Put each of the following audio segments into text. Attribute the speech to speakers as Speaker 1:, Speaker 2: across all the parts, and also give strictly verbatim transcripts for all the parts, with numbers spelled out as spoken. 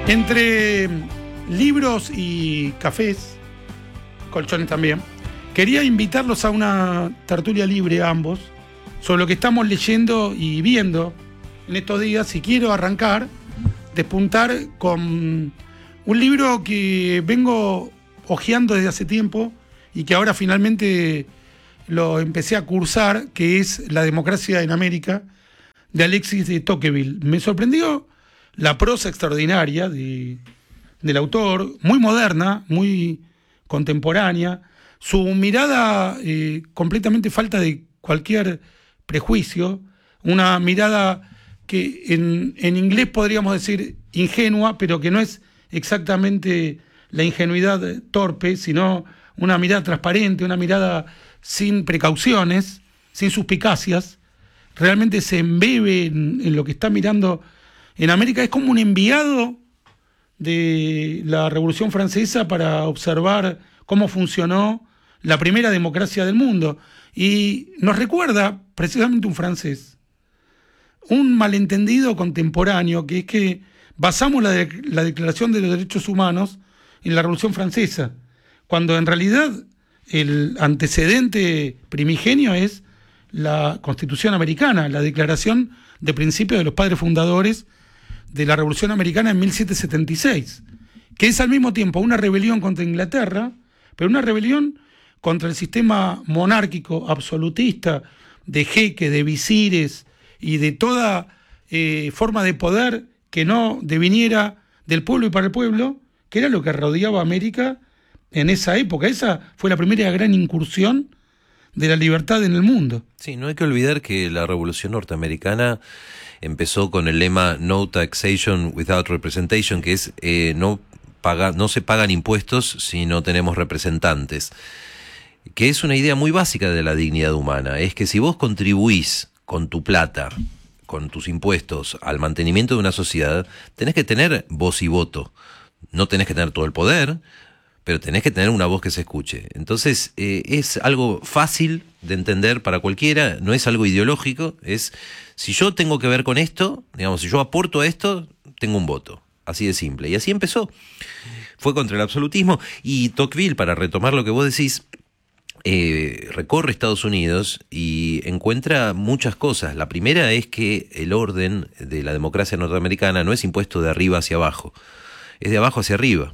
Speaker 1: Entre libros y cafés, colchones también, quería invitarlos a una tertulia libre a ambos sobre lo que estamos leyendo y viendo en estos días. Y quiero arrancar, despuntar con un libro que vengo hojeando desde hace tiempo y que ahora finalmente lo empecé a cursar, que es La democracia en América, de Alexis de Tocqueville. Me sorprendió la prosa extraordinaria de, del autor, muy moderna, muy contemporánea, su mirada eh, completamente falta de cualquier prejuicio, una mirada que en, en inglés podríamos decir ingenua, pero que no es exactamente la ingenuidad torpe, sino una mirada transparente, una mirada sin precauciones, sin suspicacias. Realmente se embebe en, en lo que está mirando en América. Es como un enviado de la Revolución Francesa para observar cómo funcionó la primera democracia del mundo. Y nos recuerda precisamente un francés, un malentendido contemporáneo, que es que basamos la, de, la Declaración de los Derechos Humanos en la Revolución Francesa, cuando en realidad el antecedente primigenio es la Constitución Americana, la Declaración de Principios de los Padres Fundadores de la Revolución Americana en mil setecientos setenta y seis, que es al mismo tiempo una rebelión contra Inglaterra, pero una rebelión contra el sistema monárquico absolutista de jeques, de visires y de toda eh, forma de poder que no deviniera del pueblo y para el pueblo, que era lo que rodeaba a América en esa época. Esa fue la primera gran incursión de la libertad en el mundo.
Speaker 2: Sí, no hay que olvidar que la Revolución Norteamericana empezó con el lema No Taxation Without Representation, que es eh, no paga, no se pagan impuestos si no tenemos representantes, que es una idea muy básica de la dignidad humana. Es que si vos contribuís con tu plata, con tus impuestos al mantenimiento de una sociedad, tenés que tener voz y voto. No tenés que tener todo el poder, pero tenés que tener una voz que se escuche. Entonces, eh, es algo fácil de entender para cualquiera, no es algo ideológico, es, si yo tengo que ver con esto, digamos, si yo aporto a esto, tengo un voto. Así de simple. Y así empezó. Fue contra el absolutismo. Y Tocqueville, para retomar lo que vos decís, eh, recorre Estados Unidos y encuentra muchas cosas. La primera es que el orden de la democracia norteamericana no es impuesto de arriba hacia abajo, es de abajo hacia arriba.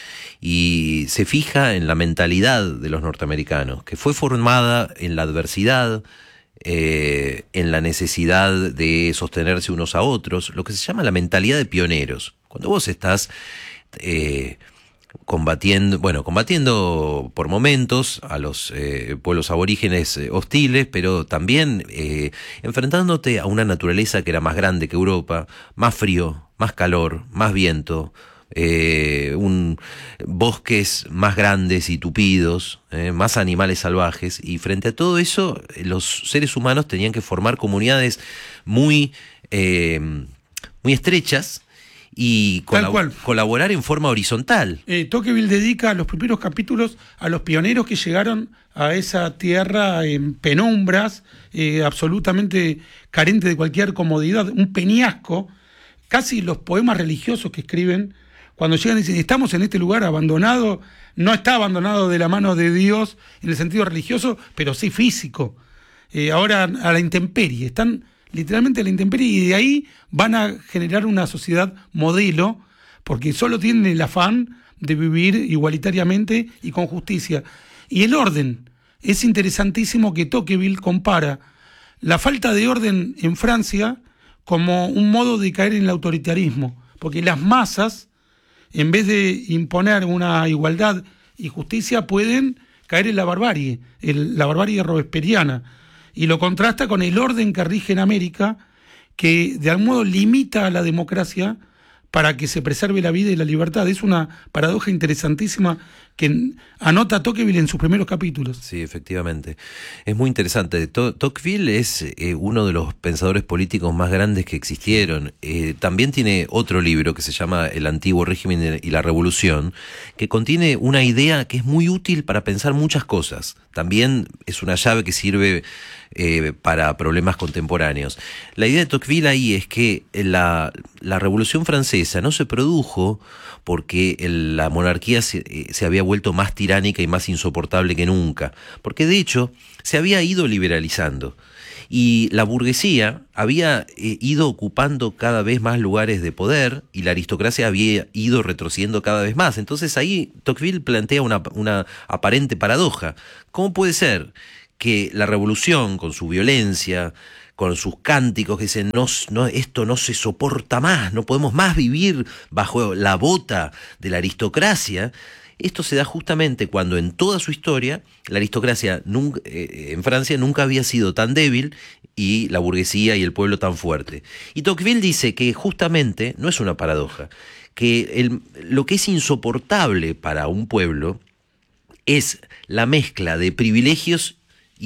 Speaker 2: Y se fija en la mentalidad de los norteamericanos, que fue formada en la adversidad, eh, en la necesidad de sostenerse unos a otros, lo que se llama la mentalidad de pioneros. Cuando vos estás eh, combatiendo, bueno, combatiendo por momentos a los eh, pueblos aborígenes eh, hostiles, pero también eh, enfrentándote a una naturaleza que era más grande que Europa, más frío, más calor, más viento, Eh, un bosques más grandes y tupidos, eh, más animales salvajes, y frente a todo eso los seres humanos tenían que formar comunidades muy eh, muy estrechas y colab- colaborar en forma horizontal.
Speaker 1: Eh, Tocqueville dedica los primeros capítulos a los pioneros que llegaron a esa tierra en penumbras, eh, absolutamente carente de cualquier comodidad, un peñasco. Casi los poemas religiosos que escriben cuando llegan y dicen, estamos en este lugar abandonado, no está abandonado de la mano de Dios en el sentido religioso, pero sí físico. Eh, ahora a la intemperie, están literalmente a la intemperie, y de ahí van a generar una sociedad modelo, porque solo tienen el afán de vivir igualitariamente y con justicia. Y el orden, es interesantísimo que Tocqueville compara la falta de orden en Francia como un modo de caer en el autoritarismo, porque las masas, en vez de imponer una igualdad y justicia, pueden caer en la barbarie, el, la barbarie robesperiana, y lo contrasta con el orden que rige en América, que de algún modo limita a la democracia para que se preserve la vida y la libertad. Es una paradoja interesantísima que anota Tocqueville en sus primeros capítulos.
Speaker 2: Sí, efectivamente. Es muy interesante. To- Tocqueville es eh, uno de los pensadores políticos más grandes que existieron. Eh, también tiene otro libro que se llama El Antiguo Régimen y la Revolución, que contiene una idea que es muy útil para pensar muchas cosas. También es una llave que sirve eh, para problemas contemporáneos. La idea de Tocqueville ahí es que la, la Revolución Francesa no se produjo porque el, la monarquía se, eh, se había vuelto más tiránica y más insoportable que nunca, porque de hecho se había ido liberalizando y la burguesía había eh, ido ocupando cada vez más lugares de poder y la aristocracia había ido retrocediendo cada vez más. Entonces ahí Tocqueville plantea una, una aparente paradoja. ¿Cómo puede ser que la revolución, con su violencia, con sus cánticos que dicen, no, no, esto no se soporta más, no podemos más vivir bajo la bota de la aristocracia? Esto se da justamente cuando en toda su historia la aristocracia nunca, eh, en Francia nunca había sido tan débil y la burguesía y el pueblo tan fuerte. Y Tocqueville dice que justamente no es una paradoja, que el, lo que es insoportable para un pueblo es la mezcla de privilegios